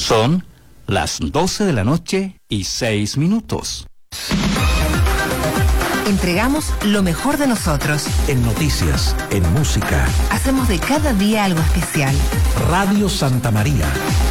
Son las 12:06 PM. Entregamos lo mejor de nosotros. En noticias, en música. Hacemos de cada día algo especial. Radio Santa María.